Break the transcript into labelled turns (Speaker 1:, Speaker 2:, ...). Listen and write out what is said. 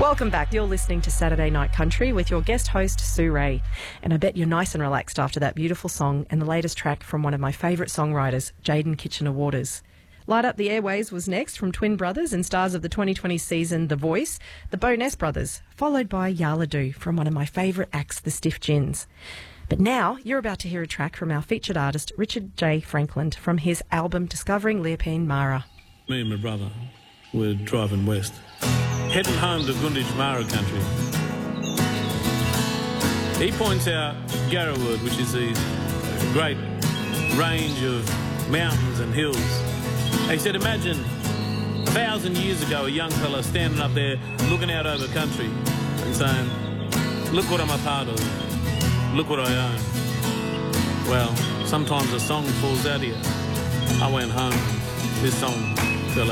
Speaker 1: Welcome back. You're listening to Saturday Night Country with your guest host, Sue Ray. And I bet you're nice and relaxed after that beautiful song and the latest track from one of my favourite songwriters, Jaden Kitchener-Waters. Light Up the Airways was next from Twin Brothers and stars of the 2020 season The Voice, the Bowness Brothers, followed by Yala from one of my favourite acts, the Stiff Gins. But now you're about to hear a track from our featured artist, Richard J. Franklin, from his album Discovering Leopold Mara.
Speaker 2: Me and my brother were driving west, heading home to Gunditj Mara country. He points out Garrawood, which is a great range of mountains and hills. He said, imagine 1,000 years ago a young fella standing up there looking out over country and saying, look what I'm a part of, look what I own. Well, sometimes a song falls out of you. I went home, this song